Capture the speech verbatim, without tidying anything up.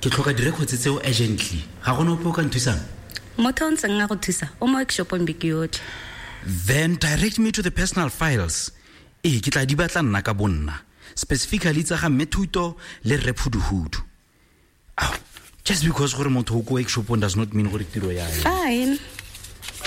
ke tlhoka direkotse tseo urgently ga gona ope o ka nthusang motho o ntseng a go thusa o mo workshopong beke yotlhe then direct me to the personal files e ke tla di batla nna ka bonna specifically tsa ga methuto le rephuduhudu just because gore motho o go workshopong does not mean gore tiro ya fine